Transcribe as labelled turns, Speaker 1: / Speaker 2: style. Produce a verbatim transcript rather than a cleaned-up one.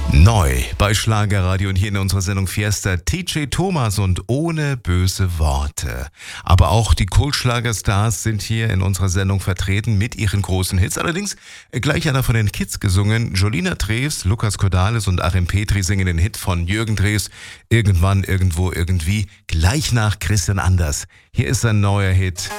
Speaker 1: Neu bei Schlagerradio und hier in unserer Sendung Fiesta T J Thomas und ohne böse Worte. Aber auch die Kultschlagerstars sind hier in unserer Sendung vertreten mit ihren großen Hits. Allerdings gleich einer von den Kids gesungen. Jolina Drews, Lukas Cordalis und Achim Petri singen den Hit von Jürgen Drews. Irgendwann, irgendwo, irgendwie. Gleich nach Christian Anders. Hier ist ein neuer Hit.